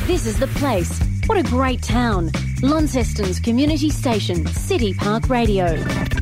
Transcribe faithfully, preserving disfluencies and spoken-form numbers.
This is the place. What a great town. Launceston's community station, City Park Radio.